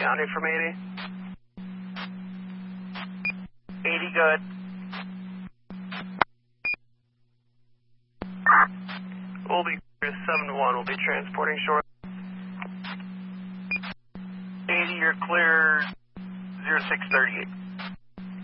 County from 80. 80, good. We'll be 7-1. We'll be transporting short. 80, you're clear. 0638.